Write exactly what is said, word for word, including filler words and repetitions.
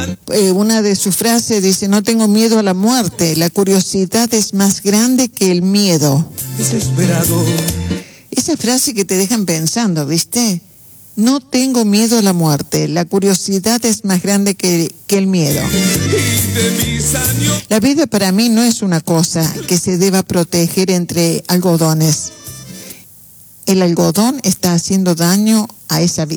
Eh, una de sus frases dice: no tengo miedo a la muerte, la curiosidad es más grande que el miedo. Desesperado. Esa frase que te dejan pensando, ¿viste? No tengo miedo a la muerte, la curiosidad es más grande que, que el miedo. La vida para mí no es una cosa que se deba proteger entre algodones. El algodón está haciendo daño a esa vida.